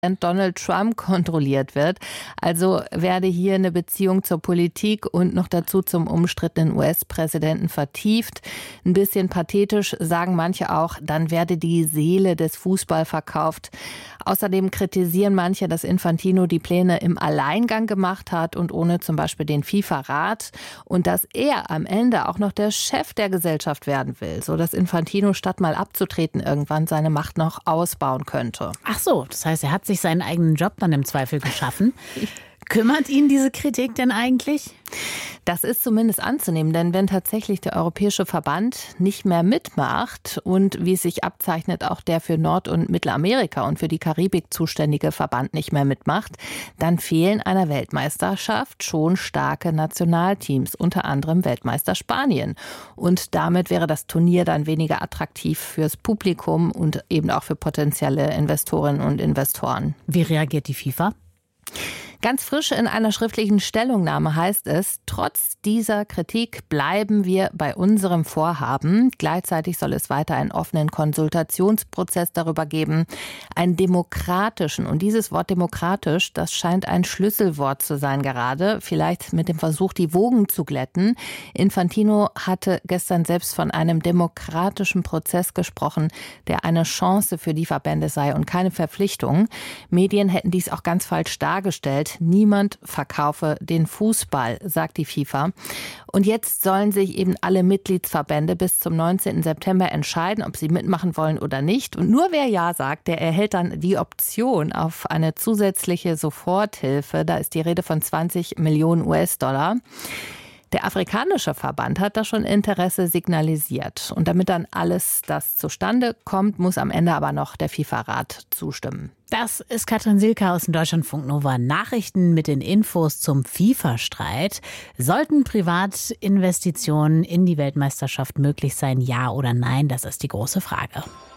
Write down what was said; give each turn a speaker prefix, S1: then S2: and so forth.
S1: Donald Trump kontrolliert wird. Also werde hier eine Beziehung zur Politik und noch dazu zum umstrittenen US-Präsidenten vertieft. Ein bisschen pathetisch sagen manche auch, dann werde die Seele des Fußballs verkauft. Außerdem kritisieren manche, dass Infantino die Pläne im Alleingang gemacht hat und ohne zum Beispiel den FIFA-Rat und dass er am Ende auch noch der Chef der Gesellschaft werden will, so dass Infantino statt mal abzutreten irgendwann seine Macht noch ausbauen könnte.
S2: Ach so, das heißt, er hat sich seinen eigenen Job dann im Zweifel geschaffen. Kümmert ihn diese Kritik denn eigentlich?
S1: Das ist zumindest anzunehmen, denn wenn tatsächlich der Europäische Verband nicht mehr mitmacht und wie es sich abzeichnet, auch der für Nord- und Mittelamerika und für die Karibik zuständige Verband nicht mehr mitmacht, dann fehlen einer Weltmeisterschaft schon starke Nationalteams, unter anderem Weltmeister Spanien. Und damit wäre das Turnier dann weniger attraktiv fürs Publikum und eben auch für potenzielle Investorinnen und Investoren.
S2: Wie reagiert die FIFA?
S1: Ganz frisch in einer schriftlichen Stellungnahme heißt es, trotz dieser Kritik bleiben wir bei unserem Vorhaben. Gleichzeitig soll es weiter einen offenen Konsultationsprozess darüber geben, einen demokratischen. Und dieses Wort demokratisch, das scheint ein Schlüsselwort zu sein gerade. Vielleicht mit dem Versuch, die Wogen zu glätten. Infantino hatte gestern selbst von einem demokratischen Prozess gesprochen, der eine Chance für die Verbände sei und keine Verpflichtung. Medien hätten dies auch ganz falsch dargestellt. Niemand verkaufe den Fußball, sagt die FIFA. Und jetzt sollen sich eben alle Mitgliedsverbände bis zum 19. September entscheiden, ob sie mitmachen wollen oder nicht. Und nur wer Ja sagt, der erhält dann die Option auf eine zusätzliche Soforthilfe. Da ist die Rede von 20 Millionen US-Dollar. Der afrikanische Verband hat da schon Interesse signalisiert. Und damit dann alles das zustande kommt, muss am Ende aber noch der FIFA-Rat zustimmen.
S2: Das ist Katrin Silke aus dem Deutschlandfunk Nova Nachrichten mit den Infos zum FIFA-Streit. Sollten Privatinvestitionen in die Weltmeisterschaft möglich sein, ja oder nein? Das ist die große Frage.